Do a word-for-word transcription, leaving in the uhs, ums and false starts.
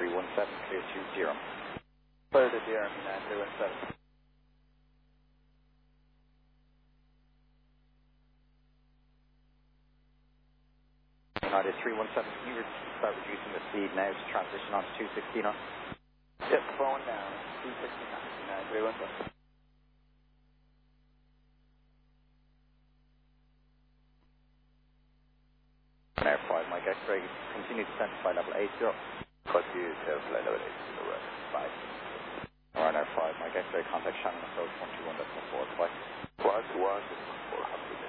three one seven, clear to Durham. Clear to Durham, nine three one seven. United three one seven, can you start reducing the speed now to transition on to two sixteen on? Yep, phone down, two sixty-nine, nine three one seven. Air five, Mike X-ray, continue to descend to flight level eight zero. Continue to flight level eight zero, right, five. Alright, Air five, Mike X-ray, contact Shannon approach one two one point four, bye. one two one point four,